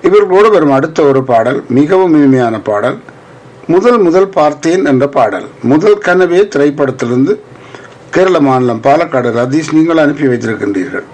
இவர்களோடு வரும் அடுத்த ஒரு பாடல் மிகவும் இனிமையான பாடல். முதல் முதல் பார்த்தேன் என்ற பாடல். முதல் கனவே திரைப்படத்திலிருந்து கேரள மாநிலம் பாலக்காடு ரதீஷ் நீங்கள் அனுப்பி வைத்திருக்கின்றீர்கள்.